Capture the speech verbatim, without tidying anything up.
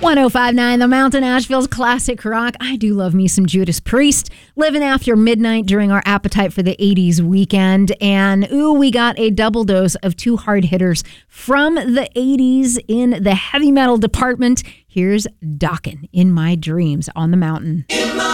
one oh five point nine The Mountain, Asheville's classic rock. I do love me some Judas Priest. Living After Midnight during our Appetite for the eighties weekend. And ooh, we got a double dose of two hard hitters from the eighties in the heavy metal department. Here's Dokken, In My Dreams on the Mountain.